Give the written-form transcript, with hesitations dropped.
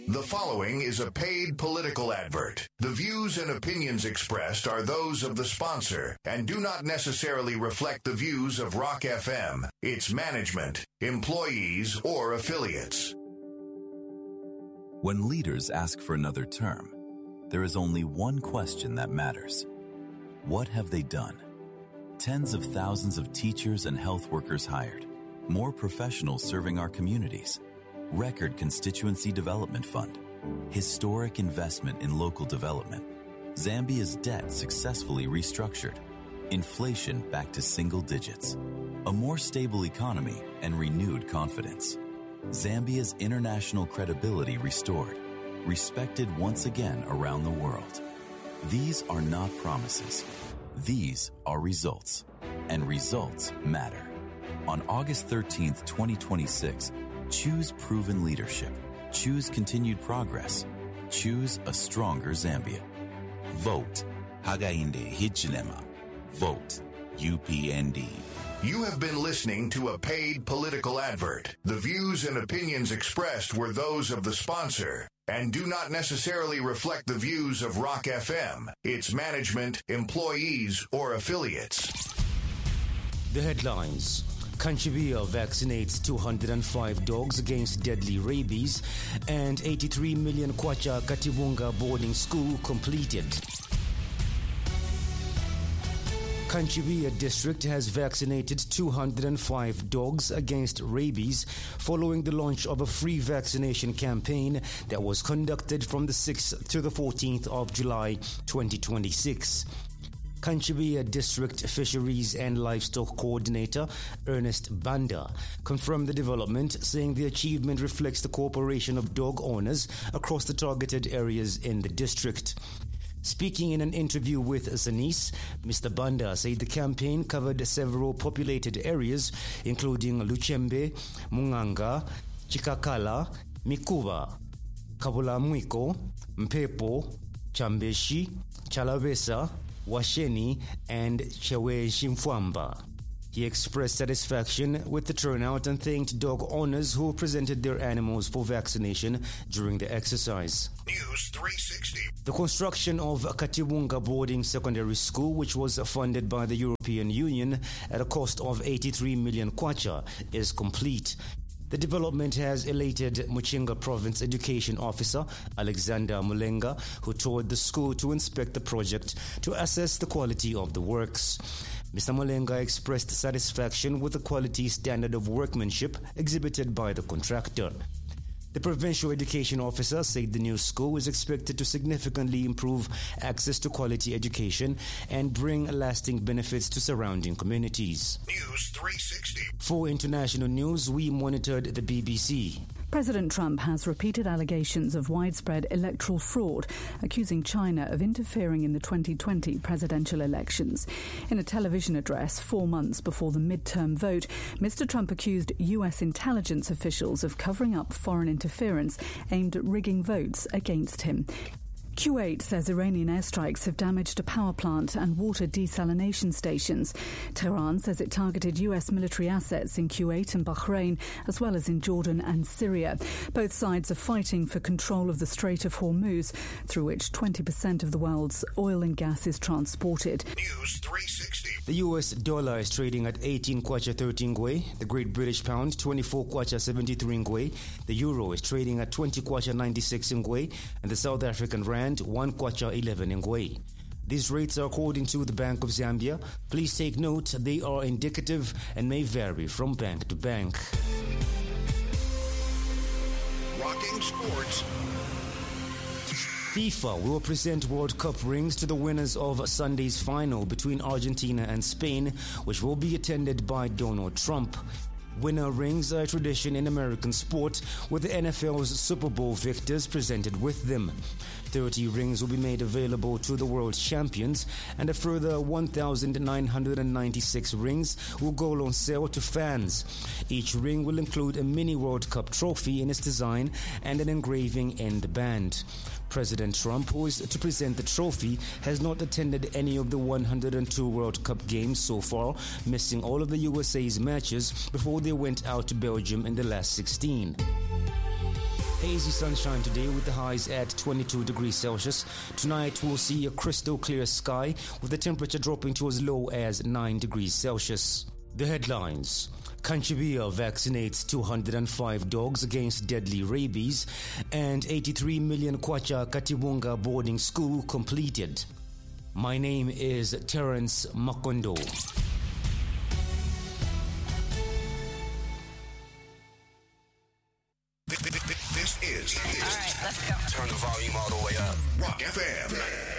The following is a paid political advert. The views and opinions expressed are those of the sponsor and do not necessarily reflect the views of Rock FM, its management, employees, or affiliates. When leaders ask for another term, there is only one question that matters. What have they done? Tens of thousands of teachers and health workers hired, more professionals serving our communities, record constituency development fund, historic investment in local development, Zambia's debt successfully restructured, inflation back to single digits, a more stable economy and renewed confidence, Zambia's international credibility restored, respected once again around the world. These are not promises. These are results, and results matter. On August 13th, 2026, choose proven leadership. Choose continued progress. Choose a stronger Zambia. Vote Hagainde Hichilema. Vote UPND. You have been listening to a paid political advert. The views and opinions expressed were those of the sponsor and do not necessarily reflect the views of Rock FM, its management, employees, or affiliates. The headlines. Kanchibia vaccinates 205 dogs against deadly rabies, and 83 million kwacha Katibunga boarding school completed. Kanchibia district has vaccinated 205 dogs against rabies following the launch of a free vaccination campaign that was conducted from the 6th to the 14th of July 2026. Kanchibia District Fisheries and Livestock Coordinator Ernest Banda confirmed the development, saying the achievement reflects the cooperation of dog owners across the targeted areas in the district. Speaking in an interview with Zanis, Mr. Banda said the campaign covered several populated areas, including Luchembe, Munganga, Chikakala, Mikuba, Kabulamwiko, Mpepo, Chambeshi, Chalabesa, Washeni, and Chewe Shimfwamba. He expressed satisfaction with the turnout and thanked dog owners who presented their animals for vaccination during the exercise. News 360. The construction of Katibunga Boarding Secondary School, which was funded by the European Union at a cost of 83 million kwacha, is complete. The development has elated Muchinga Province Education Officer Alexander Mulenga, who toured the school to inspect the project to assess the quality of the works. Mr. Mulenga expressed satisfaction with the quality standard of workmanship exhibited by the contractor. The provincial education officer said the new school is expected to significantly improve access to quality education and bring lasting benefits to surrounding communities. News 360. For international news, we monitored the BBC. President Trump has repeated allegations of widespread electoral fraud, accusing China of interfering in the 2020 presidential elections. In a television address 4 months before the midterm vote, Mr. Trump accused U.S. intelligence officials of covering up foreign interference aimed at rigging votes against him. Kuwait says Iranian airstrikes have damaged a power plant and water desalination stations. Tehran says it targeted U.S. military assets in Kuwait and Bahrain, as well as in Jordan and Syria. Both sides are fighting for control of the Strait of Hormuz, through which 20% of the world's oil and gas is transported. News 360. The US dollar is trading at 18 kwacha 13 ngwe, the Great British Pound 24 kwacha 73 ngwe, the Euro is trading at 20 kwacha 96 ngwe, and the South African Rand 1 kwacha 11 ngwe. These rates are according to the Bank of Zambia. Please take note, they are indicative and may vary from bank to bank. Rocking Sports. FIFA will present World Cup rings to the winners of Sunday's final between Argentina and Spain, which will be attended by Donald Trump. Winner rings are a tradition in American sport, with the NFL's Super Bowl victors presented with them. 30 rings will be made available to the world champions, and a further 1,996 rings will go on sale to fans. Each ring will include a mini World Cup trophy in its design and an engraving in the band. President Trump, who is to present the trophy, has not attended any of the 102 World Cup games so far, missing all of the USA's matches before they went out to Belgium in the last 16. Hazy sunshine today with the highs at 22 degrees Celsius. Tonight we'll see a crystal clear sky with the temperature dropping to as low as 9 degrees Celsius. The headlines. Kanchibia vaccinates 205 dogs against deadly rabies, and 83 million Kwacha Katibunga boarding school completed. My name is Terence Makondo. This is. All right, let's go. Turn the volume all the way up. Rock FM.